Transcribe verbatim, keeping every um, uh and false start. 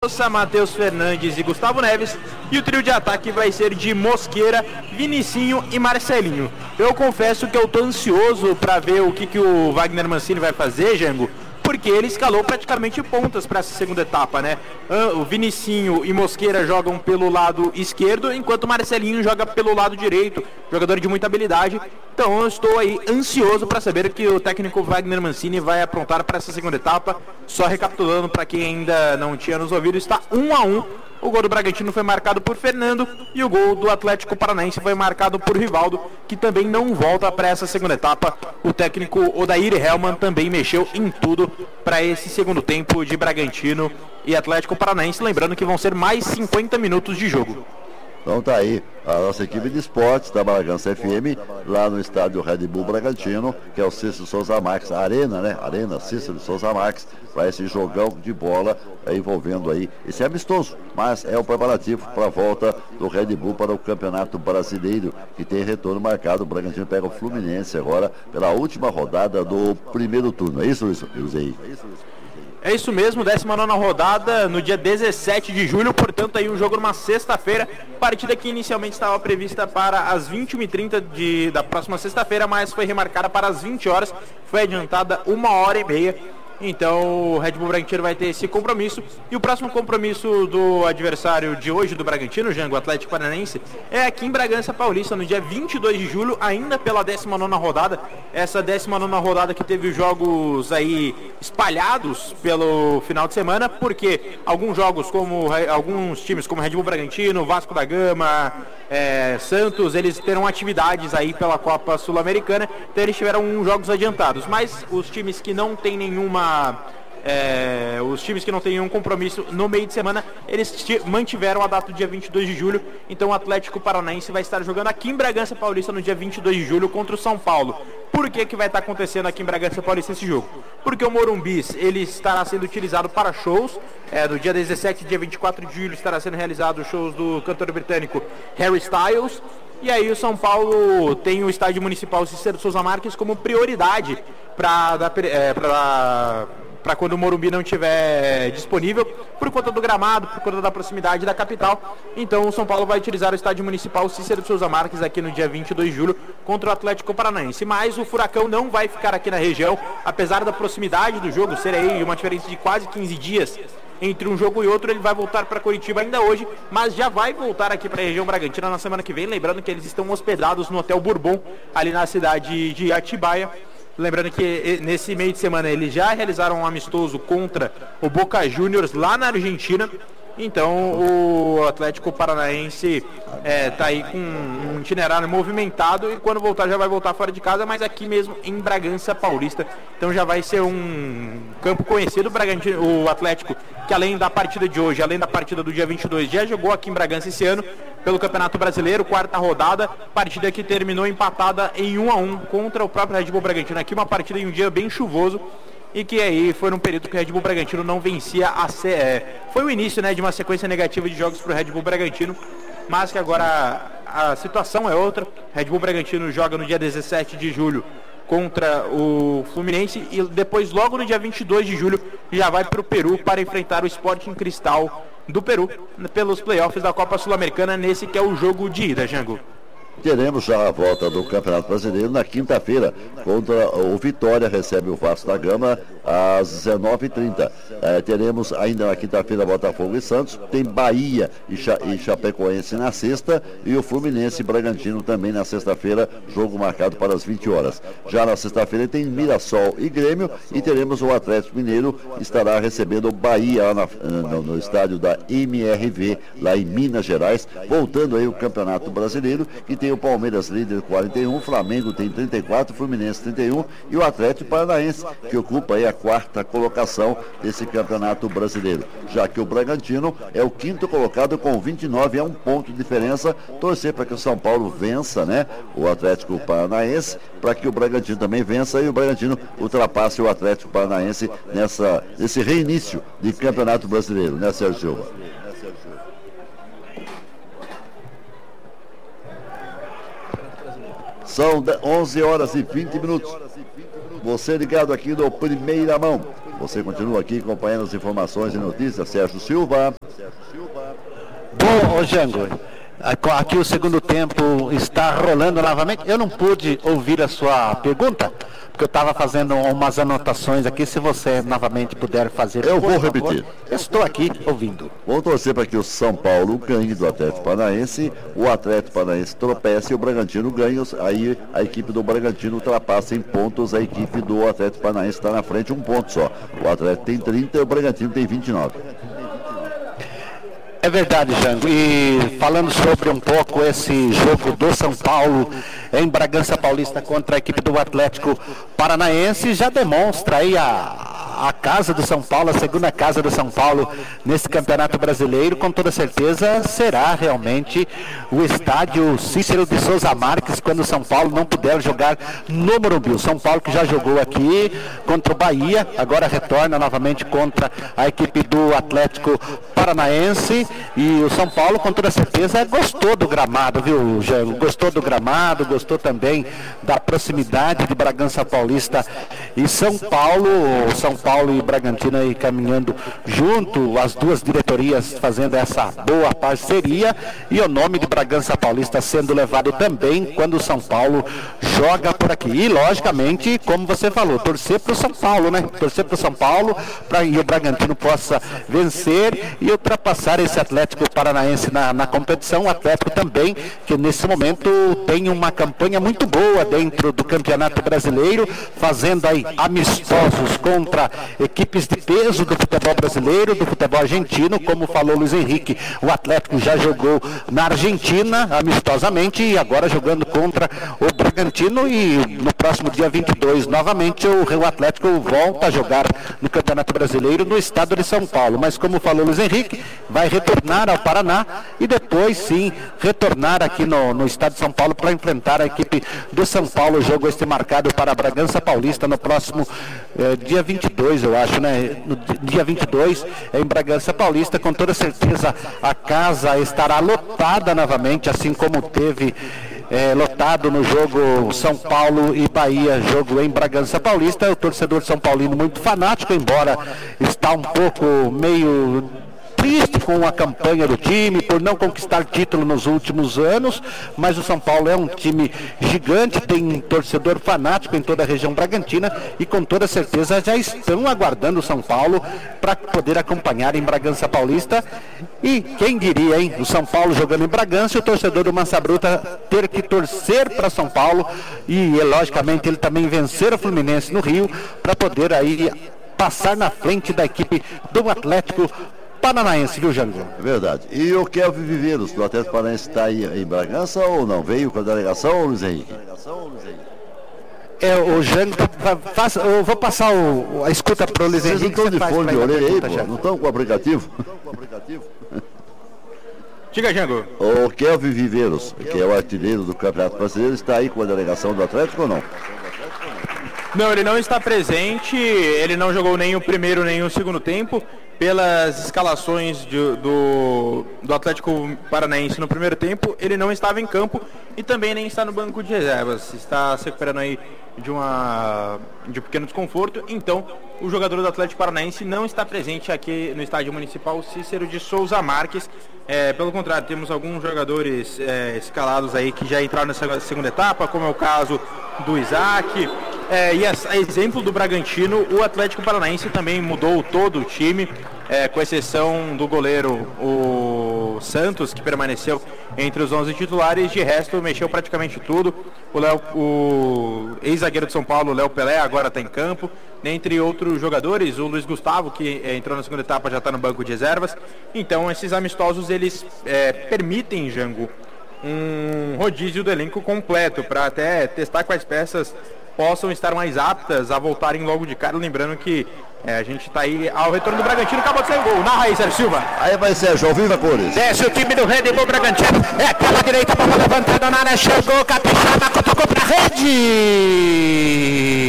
Força, Matheus Fernandes e Gustavo Neves. E o trio de ataque vai ser de Mosqueira, Vinicinho e Marcelinho. Eu confesso que eu tô ansioso para ver o que, que o Wagner Mancini vai fazer, Jango, porque ele escalou praticamente pontas para essa segunda etapa, né? O Vinicinho e Mosqueira jogam pelo lado esquerdo, enquanto o Marcelinho joga pelo lado direito, jogador de muita habilidade. Então eu estou aí ansioso para saber o que o técnico Wagner Mancini vai aprontar para essa segunda etapa. Só recapitulando para quem ainda não tinha nos ouvido, está um a um. O gol do Bragantino foi marcado por Fernando e o gol do Atlético Paranaense foi marcado por Rivaldo, que também não volta para essa segunda etapa. O técnico Odair Hellmann também mexeu em tudo para esse segundo tempo de Bragantino e Atlético Paranaense, lembrando que vão ser mais cinquenta minutos de jogo. Então tá aí a nossa equipe de esportes da Bragança F M, lá no estádio Red Bull Bragantino, que é o Cícero Souza Marques, a Arena, né? Arena Cícero Souza Marques, para esse jogão de bola é, envolvendo aí esse amistoso, mas é o preparativo para a volta do Red Bull para o Campeonato Brasileiro, que tem retorno marcado. O Bragantino pega o Fluminense agora pela última rodada do primeiro turno. É isso, Luiz? É isso, Luiz? É isso mesmo, décima nona rodada no dia dezessete de julho, portanto aí um jogo numa sexta-feira, partida que inicialmente estava prevista para as vinte e uma e trinta de, da próxima sexta-feira, mas foi remarcada para as vinte horas, foi adiantada uma hora e meia. Então o Red Bull Bragantino vai ter esse compromisso. E o próximo compromisso do adversário de hoje do Bragantino, Jango, Atlético Paranaense, é aqui em Bragança Paulista, no dia vinte e dois de julho, ainda pela décima nona rodada. Essa décima nona rodada que teve jogos aí espalhados pelo final de semana, porque alguns jogos como alguns times como Red Bull Bragantino, Vasco da Gama, é, Santos, eles terão atividades aí pela Copa Sul-Americana, então eles tiveram uns jogos adiantados. Mas os times que não tem nenhuma É, os times que não têm nenhum compromisso no meio de semana, eles mantiveram a data do dia vinte e dois de julho. Então o Atlético Paranaense vai estar jogando aqui em Bragança Paulista no dia vinte e dois de julho contra o São Paulo. Por que que vai estar acontecendo aqui em Bragança Paulista esse jogo? Porque o Morumbi, ele estará sendo utilizado para shows. É, no dia dezessete e dia vinte e quatro de julho estará sendo realizado shows do cantor britânico Harry Styles. E aí o São Paulo tem o estádio municipal Cícero Souza Marques como prioridade para é, para quando o Morumbi não estiver disponível, por conta do gramado, por conta da proximidade da capital. Então o São Paulo vai utilizar o estádio municipal Cícero Souza Marques aqui no dia vinte e dois de julho contra o Atlético Paranaense. Mas o Furacão não vai ficar aqui na região, apesar da proximidade do jogo ser aí uma diferença de quase quinze dias entre um jogo e outro. Ele vai voltar para Curitiba ainda hoje, mas já vai voltar aqui para a região Bragantina na semana que vem. Lembrando que eles estão hospedados no Hotel Bourbon, ali na cidade de Atibaia. Lembrando que nesse meio de semana eles já realizaram um amistoso contra o Boca Juniors lá na Argentina. Então o Atlético Paranaense está é, aí com um itinerário movimentado e quando voltar já vai voltar fora de casa, mas aqui mesmo em Bragança Paulista. Então já vai ser um campo conhecido. O, o Atlético, que além da partida de hoje, além da partida do dia vinte e dois, já jogou aqui em Bragança esse ano pelo Campeonato Brasileiro, quarta rodada, partida que terminou empatada em um a um contra o próprio Red Bull Bragantino. Aqui uma partida em um dia bem chuvoso, e que aí foi num período que o Red Bull Bragantino não vencia a se... é, foi o início, né, de uma sequência negativa de jogos para o Red Bull Bragantino, mas que agora a, a situação é outra. Red Bull Bragantino joga no dia dezessete de julho contra o Fluminense e depois logo no dia vinte e dois de julho já vai para o Peru para enfrentar o Sporting Cristal do Peru pelos playoffs da Copa Sul-Americana, nesse que é o jogo de ida, Jango. Teremos já a volta do Campeonato Brasileiro na quinta-feira, contra o Vitória, recebe o Vasco da Gama às dezenove e trinta. É, teremos ainda na quinta-feira Botafogo e Santos, tem Bahia e, Cha e Chapecoense na sexta e o Fluminense e Bragantino também na sexta-feira, jogo marcado para as vinte horas. Já na sexta-feira tem Mirassol e Grêmio e teremos o Atlético Mineiro, estará recebendo o Bahia lá na, no, no estádio da M R V, lá em Minas Gerais, voltando aí o Campeonato Brasileiro, que tem o Palmeiras líder quarenta e um, Flamengo tem trinta e quatro, Fluminense trinta e um e o Atlético Paranaense, que ocupa aí a quarta colocação desse Campeonato Brasileiro. Já que o Bragantino é o quinto colocado com vinte e nove, é um ponto de diferença. Torcer para que o São Paulo vença, né, o Atlético Paranaense, para que o Bragantino também vença e o Bragantino ultrapasse o Atlético Paranaense nessa, nesse reinício de Campeonato Brasileiro, né, Sérgio Silva? São onze horas e vinte minutos. Você ligado aqui no Primeira Mão. Você continua aqui acompanhando as informações e notícias. Sérgio Silva. Bom, ô Jango, aqui o segundo tempo está rolando novamente. Eu não pude ouvir a sua pergunta, porque eu estava fazendo umas anotações aqui. Se você novamente puder fazer. Eu vou repetir. Eu estou aqui ouvindo. Vamos torcer para que o São Paulo ganhe do Atlético Paranaense, o Atlético Paranaense tropece e o Bragantino ganhe. Aí a equipe do Bragantino ultrapassa em pontos a equipe do Atlético Paranaense, está na frente um ponto só. O Atlético tem trinta e o Bragantino tem vinte e nove. É verdade, Jango. E falando sobre um pouco esse jogo do São Paulo em Bragança Paulista contra a equipe do Atlético Paranaense, já demonstra aí a, a casa do São Paulo, a segunda casa do São Paulo nesse Campeonato Brasileiro. Com toda certeza será realmente o estádio Cícero de Souza Marques quando o São Paulo não puder jogar no Morumbi. O São Paulo que já jogou aqui contra o Bahia, agora retorna novamente contra a equipe do Atlético Paranaense. E o São Paulo, com toda certeza, gostou do gramado, viu, Jango? Gostou do gramado, gostou também da proximidade de Bragança Paulista e São Paulo. São Paulo e Bragantino aí caminhando junto, as duas diretorias fazendo essa boa parceria. E o nome de Bragança Paulista sendo levado também quando o São Paulo joga por aqui. E, logicamente, como você falou, torcer para o São Paulo, né? Torcer para o São Paulo para que o Bragantino possa vencer e ultrapassar esse Atlético Paranaense na, na competição. O Atlético também, que nesse momento tem uma campanha muito boa dentro do Campeonato Brasileiro, fazendo aí amistosos contra equipes de peso do futebol brasileiro, do futebol argentino. Como falou Luiz Henrique, o Atlético já jogou na Argentina amistosamente e agora jogando contra o Bragantino, e no próximo dia vinte e dois novamente o Rio Atlético volta a jogar no Campeonato Brasileiro no estado de São Paulo. Mas como falou Luiz Henrique, vai retornar ao Paraná e depois sim retornar aqui no, no estado de São Paulo para enfrentar a equipe do São Paulo. O jogo este marcado para Bragança Paulista no próximo eh, dia vinte e dois, eu acho, né? No dia vinte e dois em Bragança Paulista. Com toda certeza a casa estará lotada novamente, assim como teve É, lotado no jogo São Paulo e Bahia, jogo em Bragança Paulista. O torcedor São Paulino muito fanático, embora está um pouco meio triste com a campanha do time por não conquistar título nos últimos anos, mas o São Paulo é um time gigante, tem um torcedor fanático em toda a região bragantina e com toda certeza já estão aguardando o São Paulo para poder acompanhar em Bragança Paulista. E quem diria, hein? O São Paulo jogando em Bragança e o torcedor do Massa Bruta ter que torcer para São Paulo e, logicamente, ele também vencer o Fluminense no Rio para poder aí passar na frente da equipe do Atlético Paranaense, viu, Jango? É verdade. E o Kelvin Viveiros, do Atlético Paranaense, está aí em Bragança ou não? Veio com a delegação, Luiz Henrique? É, o Jango, faz, eu vou passar o, a escuta para o Luiz Henrique. Vocês não estão de fone de orelha aí, pô? Não estão com o aplicativo? Diga, Jango. O Kelvin Viveiros, que é o artilheiro do Campeonato Brasileiro, está aí com a delegação do Atlético ou não? Não, ele não está presente, ele não jogou nem o primeiro nem o segundo tempo. Pelas escalações de, do, do Atlético Paranaense no primeiro tempo, ele não estava em campo e também nem está no banco de reservas. Está se recuperando aí de, uma, de um pequeno desconforto. Então, o jogador do Atlético Paranaense não está presente aqui no estádio municipal Cícero de Souza Marques. É, pelo contrário, temos alguns jogadores é, escalados aí que já entraram nessa segunda etapa, como é o caso do Isaac. É, e a, a exemplo do Bragantino, o Atlético Paranaense também mudou todo o time, é, com exceção do goleiro, o Santos, que permaneceu entre os onze titulares. De resto, mexeu praticamente tudo. O, Léo, o ex-zagueiro de São Paulo, Léo Pelé, agora está em campo. Dentre outros jogadores, o Luiz Gustavo, que é, entrou na segunda etapa, já está no banco de reservas. Então, esses amistosos, eles é, permitem, Jango, um rodízio do elenco completo, para até testar quais peças possam estar mais aptas a voltarem logo de cara. Lembrando que é, a gente está aí ao retorno do Bragantino. Acabou de sair o gol. Narra aí, Sérgio Silva. Aí vai Sérgio, ao vivo a cores. Desce o time do Red Bull Bragantino. É aquela direita, bola levantada na área. Chegou, Capixaba, tocou pra rede.